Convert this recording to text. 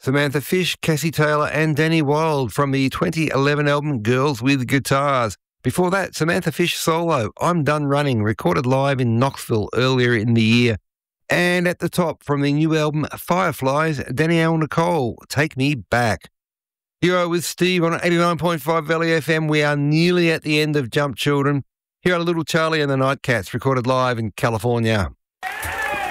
Samantha Fish, Cassie Taylor and Danny Wilde from the 2011 album Girls with Guitars. Before that, Samantha Fish solo, I'm Done Running, recorded live in Knoxville earlier in the year. And at the top, from the new album Fireflies, Danielle Nicole, Take Me Back. Hero with Steve on 89.5 Valley FM. We are nearly at the end of Jump Children. Here are Little Charlie and the Nightcats, recorded live in California.